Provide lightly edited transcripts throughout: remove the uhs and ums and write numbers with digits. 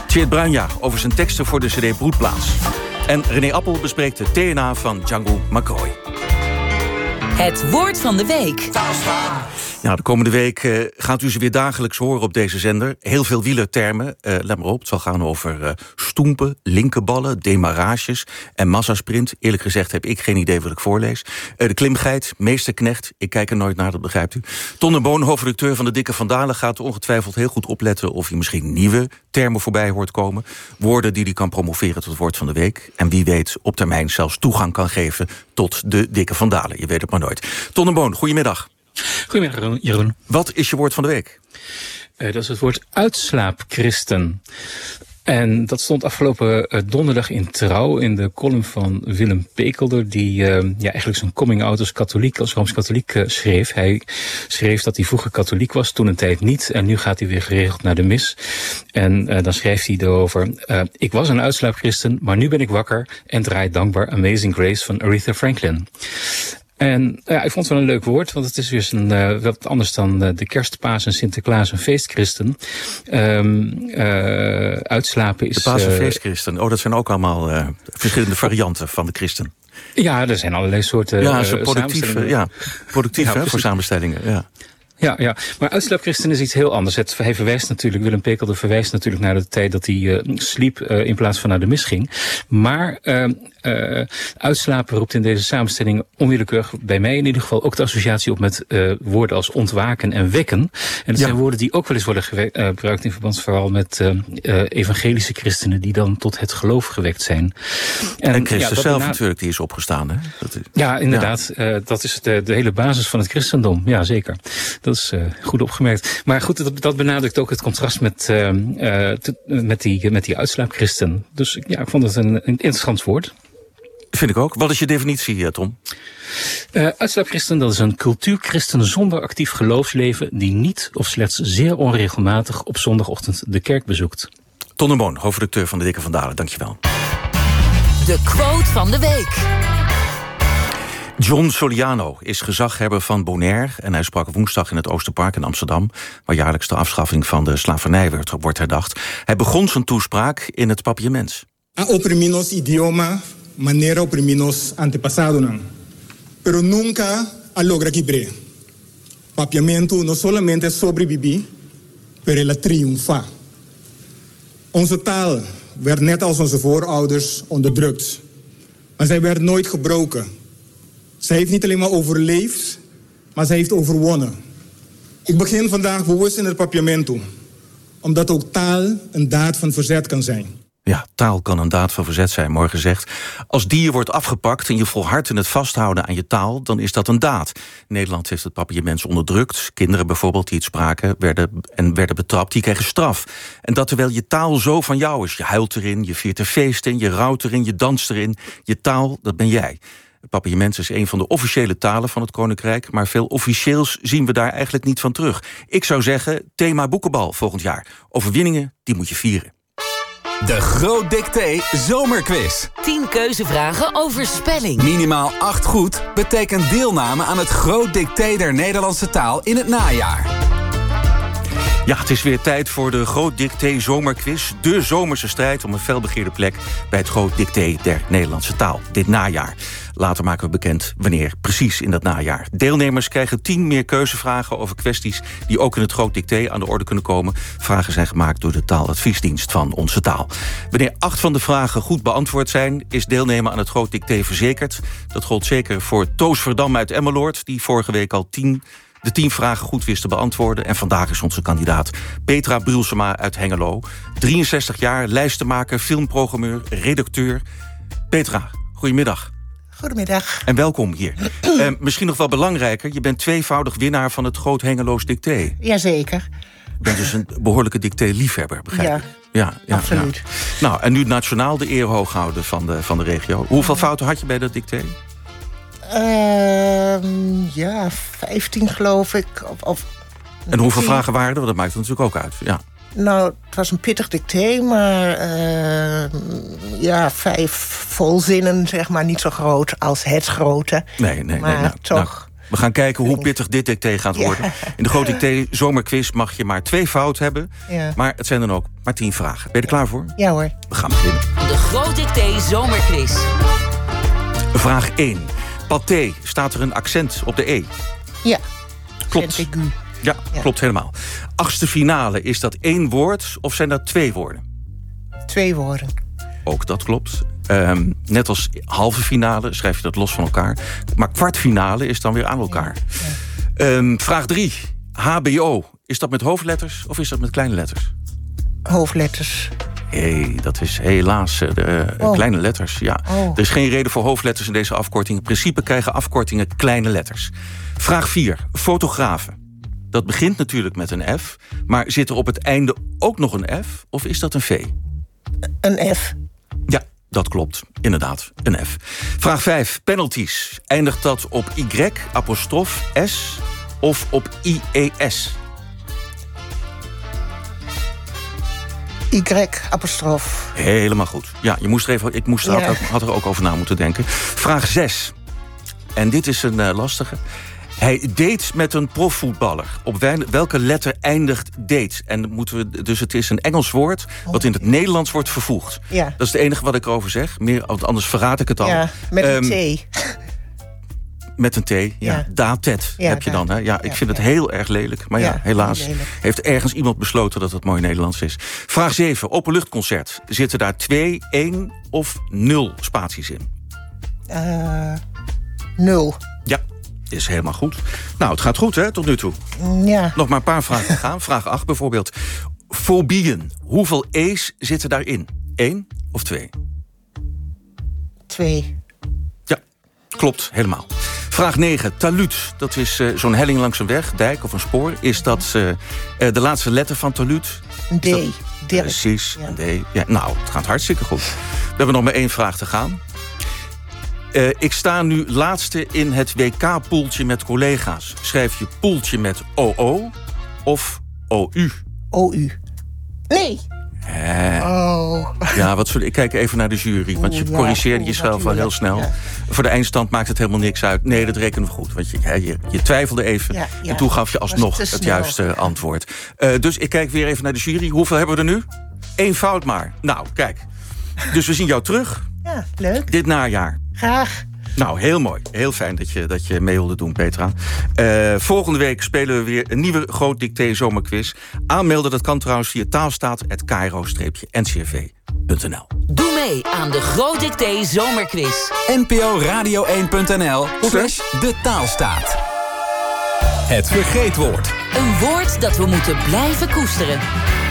Tjeerd Bruinja over zijn teksten voor de CD Broedplaats. En René Appel bespreekt de TNA van Django McCoy. Het woord van de week. Ja, de komende week gaat u ze weer dagelijks horen op deze zender. Heel veel wielertermen. Let maar op, het zal gaan over stoempen, linkerballen, demarages en massasprint. Eerlijk gezegd heb ik geen idee wat ik voorlees. De klimgeit, meesterknecht, ik kijk er nooit naar, dat begrijpt u. Ton den Boon, hoofdredacteur van de Dikke Van Dalen, gaat ongetwijfeld heel goed opletten of hij misschien nieuwe termen voorbij hoort komen. Woorden die hij kan promoveren tot woord van de week. En wie weet op termijn zelfs toegang kan geven tot de Dikke Van Dalen. Je weet het maar nooit. Ton den Boon, goedemiddag. Goedemiddag, Jeroen. Wat is je woord van de week? Dat is het woord uitslaapchristen. En dat stond afgelopen donderdag in Trouw in de column van Willem Pekelder, die eigenlijk zijn coming-out als katholiek, als Rooms-katholiek schreef. Hij schreef dat hij vroeger katholiek was, toen een tijd niet, en nu gaat hij weer geregeld naar de mis. En dan schrijft hij erover: ik was een uitslaapchristen, maar nu ben ik wakker en draai dankbaar Amazing Grace van Aretha Franklin. En ja, ik vond het wel een leuk woord, want het is weer wat anders dan de Kerst, Paas en Sinterklaas en feestchristen. Uitslapen is... De Paas en feestchristen, dat zijn ook allemaal verschillende varianten van de christen. Ja, er zijn allerlei soorten productief voor samenstellingen. Ja, maar uitslaapchristen is iets heel anders. Hij verwijst natuurlijk, Willem Pekelder verwijst natuurlijk naar de tijd dat hij sliep in plaats van naar de mis ging. Maar uitslapen roept in deze samenstelling onwillekeurig, bij mij in ieder geval, ook de associatie op met woorden als ontwaken en wekken. En dat zijn woorden die ook wel eens worden gebruikt in verband vooral met evangelische christenen die dan tot het geloof gewekt zijn. En Christus zelf natuurlijk, die is opgestaan. Hè? Ja, inderdaad. Dat is de hele basis van het christendom. Ja, zeker. Dat is goed opgemerkt. Maar goed, dat benadrukt ook het contrast met die uitslaapchristen. Dus ja, ik vond het een interessant woord. Vind ik ook. Wat is je definitie, Tom? Uitslaapchristen, dat is een cultuurchristen zonder actief geloofsleven die niet of slechts zeer onregelmatig op zondagochtend de kerk bezoekt. Ton den Boon, hoofdredacteur van de Dikke Van Dalen. Dankjewel. De quote van de week. John Soliano is gezaghebber van Bonaire en hij sprak woensdag in het Oosterpark in Amsterdam, waar jaarlijks de afschaffing van de slavernij wordt herdacht. Hij begon zijn toespraak in het Papiaments. Opriminos idioma, manera opriminos antepasados. Pero nunca a logra quibre. Papiamento no solamente sobreviví, pero la triunfa. Onze taal werd net als onze voorouders onderdrukt, maar zij werd nooit gebroken. Zij heeft niet alleen maar overleefd, maar zij heeft overwonnen. Ik begin vandaag bewust in het Papiamento, omdat ook taal een daad van verzet kan zijn. Ja, taal kan een daad van verzet zijn, mooi gezegd. Als die je wordt afgepakt en je volhardt in het vasthouden aan je taal, dan is dat een daad. Nederland heeft het Papiaments onderdrukt. Kinderen bijvoorbeeld die het spraken werden betrapt, die kregen straf. En dat terwijl je taal zo van jou is. Je huilt erin, je viert er feest in, je rouwt erin, je danst erin. Je taal, dat ben jij. Het Papiaments is een van de officiële talen van het Koninkrijk, maar veel officieels zien we daar eigenlijk niet van terug. Ik zou zeggen, thema boekenbal volgend jaar. Overwinningen, die moet je vieren. De Groot Dicté Zomerquiz. 10 keuzevragen over spelling. Minimaal 8 goed betekent deelname aan het Groot Dicté der Nederlandse taal in het najaar. Ja, het is weer tijd voor de Groot Dicté Zomerquiz. De zomerse strijd om een felbegeerde plek bij het Groot Dicté der Nederlandse taal. Dit najaar. Later maken we bekend wanneer precies in dat najaar. Deelnemers krijgen 10 meer keuzevragen over kwesties die ook in het Groot Dicté aan de orde kunnen komen. Vragen zijn gemaakt door de taaladviesdienst van Onze Taal. Wanneer 8 van de vragen goed beantwoord zijn, is deelnemen aan het Groot Dicté verzekerd. Dat gold zeker voor Toos Verdam uit Emmeloord, die vorige week al de 10 vragen goed wist te beantwoorden. En vandaag is onze kandidaat Petra Brulsema uit Hengelo. 63 jaar, lijstenmaker, filmprogrammeur, redacteur. Petra, goedemiddag. Goedemiddag. En welkom hier. Misschien nog wel belangrijker, je bent tweevoudig winnaar van het Groot Hengeloos Dicté. Jazeker. Je bent dus een behoorlijke dicté-liefhebber, begrijp ik. Ja, absoluut. Ja. Nou, en nu nationaal de eer hoog houden van de regio. Hoeveel fouten had je bij dat dicté? 15 geloof ik. En hoeveel vragen waren er? Want dat maakt het natuurlijk ook uit. Ja. Nou, het was een pittig dicté, maar 5 volzinnen, zeg maar, niet zo groot als het grote. Nee. Maar toch. We gaan kijken hoe pittig dit dicté gaat worden. In de Groot Dicté Zomerquiz mag je maar 2 fouten hebben. Ja. Maar het zijn dan ook maar 10 vragen. Ben je er klaar voor? Ja hoor. We gaan beginnen. De Groot Dicté Zomerquiz. Vraag 1. Pathé, staat er een accent op de E? Ja. Klopt. Saint-Aigu. Ja, klopt helemaal. 8e finale, is dat 1 woord of zijn dat 2 woorden? 2 woorden. Ook dat klopt. Net als halve finale schrijf je dat los van elkaar. Maar kwartfinale is dan weer aan elkaar. Vraag 3. HBO, is dat met hoofdletters of is dat met kleine letters? Hoofdletters. Dat is helaas de kleine letters. Ja. Oh. Er is geen reden voor hoofdletters in deze afkorting. In principe krijgen afkortingen kleine letters. Vraag 4. Fotografen. Dat begint natuurlijk met een F. Maar zit er op het einde ook nog een F? Of is dat een V? Een F. Ja, dat klopt. Inderdaad, een F. Vraag 5. Penalties. Eindigt dat op Y, apostrof, S of op IES? Y, apostrof. Helemaal goed. Ja, had er ook over na moeten denken. Vraag 6. En dit is een lastige. Hij date met een profvoetballer. Op welke letter eindigt date? En dus het is een Engels woord wat in het Nederlands wordt vervoegd. Ja. Dat is het enige wat ik erover zeg. Want anders verraad ik het al. Ja, met een T. Met een T, ja. Ja. Datet heb je dan. Hè? Ja, ik vind het heel erg lelijk. Maar ja, helaas heeft ergens iemand besloten dat het mooi Nederlands is. Vraag 7. Openluchtconcert. Zitten daar 2, 1 of 0 spaties in? 0. Ja, is helemaal goed. Nou, het gaat goed, hè, tot nu toe. Ja. Nog maar een paar vragen te gaan. Vraag 8 bijvoorbeeld. Fobieën. Hoeveel E's zitten daarin? 1 of 2? 2. Ja, klopt, helemaal. Vraag 9. Talud. Dat is zo'n helling langs een weg, dijk of een spoor. Is dat de laatste letter van talud? Een D. Precies, Ja. een D. Ja, nou, het gaat hartstikke goed. We hebben nog maar 1 vraag te gaan. Ik sta nu laatste in het WK-poeltje met collega's. Schrijf je poeltje met OO of OU? OU. Nee. Ja, ik kijk even naar de jury, want je corrigeerde jezelf wel heel snel. Ja. Voor de eindstand maakt het helemaal niks uit. Nee, dat rekenen we goed, want je twijfelde even. Ja. En toen gaf je alsnog het juiste antwoord. Dus ik kijk weer even naar de jury. Hoeveel hebben we er nu? 1 fout maar. Nou, kijk. Dus we zien jou terug. Ja, leuk. Dit najaar. Graag. Nou, heel mooi. Heel fijn dat je mee wilde doen, Petra. Volgende week spelen we weer een nieuwe Groot Dicté Zomerquiz. Aanmelden, dat kan trouwens via taalstaat@kro-ncrv.nl. Doe mee aan de Groot Dicté Zomerquiz. NPO Radio1.nl/de taalstaat. Het vergeetwoord. Een woord dat we moeten blijven koesteren.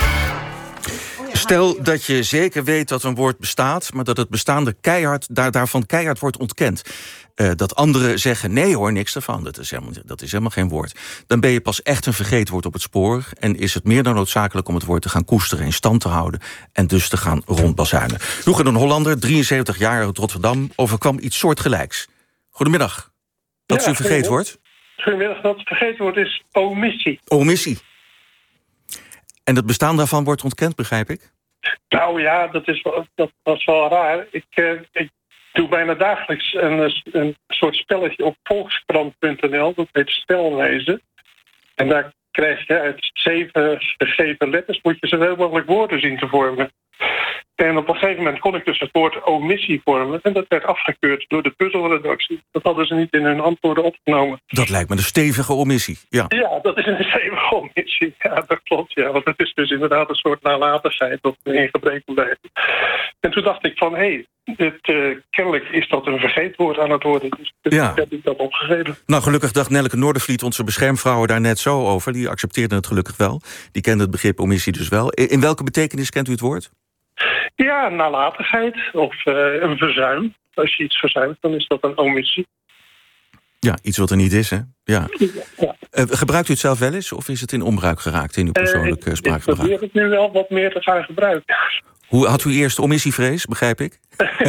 Stel dat je zeker weet dat een woord bestaat, maar dat het bestaande daarvan keihard wordt ontkend. Dat anderen zeggen, nee hoor, niks daarvan. Dat is helemaal geen woord. Dan ben je pas echt een vergeetwoord op het spoor. En is het meer dan noodzakelijk om het woord te gaan koesteren, in stand te houden en dus te gaan rondbazuinen. Vroeger een Hollander, 73 jaar uit Rotterdam, overkwam iets soortgelijks. Goedemiddag. Dat is uw vergeetwoord? Goedemiddag, dat vergeetwoord is omissie. Omissie. En het bestaan daarvan wordt ontkend, begrijp ik? Nou ja, dat was wel raar. Ik doe bijna dagelijks een soort spelletje op volkskrant.nl. Dat heet spellezen. En daar krijg je uit 7 gegeven letters, moet je zoveel mogelijk woorden zien te vormen. En op een gegeven moment kon ik dus het woord omissie vormen. En dat werd afgekeurd door de puzzelredactie. Dat hadden ze niet in hun antwoorden opgenomen. Dat lijkt me een stevige omissie, ja. Ja, dat is een stevige omissie. Ja, dat klopt. Ja. Want het is dus inderdaad een soort nalatigheid of in gebrek van blijven. En toen dacht ik van, kennelijk is dat een vergeetwoord aan het worden. Dus heb ik dat opgegeven. Nou, gelukkig dacht Nelleke Noordervliet, onze beschermvrouwen, daar net zo over. Die accepteerden het gelukkig wel. Die kende het begrip omissie dus wel. In welke betekenis kent u het woord? Ja, nalatigheid of een verzuim. Als je iets verzuimt, dan is dat een omissie. Ja, iets wat er niet is, hè? Ja. Ja. Gebruikt u het zelf wel eens of is het in onbruik geraakt in uw persoonlijke spraakgebruik? Ik probeer het nu wel wat meer te gaan gebruiken. Hoe had u eerst omissievrees, begrijp ik?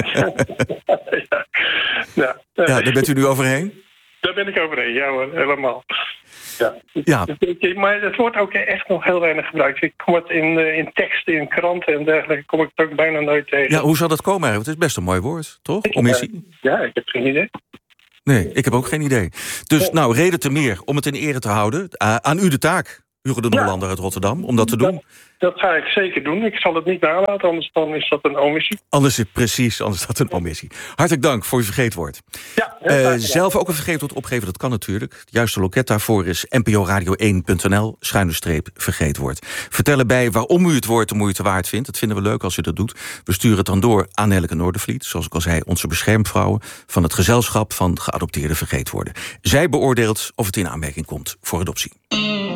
Ja, daar bent u nu overheen? Daar ben ik overheen, ja hoor, helemaal. Ja. Maar het wordt ook echt nog heel weinig gebruikt. Ik kom het in teksten, in kranten en dergelijke, kom ik het ook bijna nooit tegen. Ja, hoe zal dat komen eigenlijk? Het is best een mooi woord, toch? Omissie? Ja, ik heb geen idee. Nee, ik heb ook geen idee. Dus nou, reden te meer om het in ere te houden. Aan u de taak, Hugo de Noorlander uit Rotterdam, om dat te doen. Dat ga ik zeker doen. Ik zal het niet nalaten, anders dan is dat een omissie. Anders is dat een omissie. Hartelijk dank voor uw vergeetwoord. Ja, zelf ook een vergeetwoord opgeven, dat kan natuurlijk. Het juiste loket daarvoor is nporadio1.nl/vergeetwoord. Vertel erbij waarom u het woord de moeite waard vindt. Dat vinden we leuk als u dat doet. We sturen het dan door aan Nelleke Noordervliet, zoals ik al zei, onze beschermvrouwen van het gezelschap van geadopteerde vergeetwoorden. Zij beoordeelt of het in aanmerking komt voor adoptie.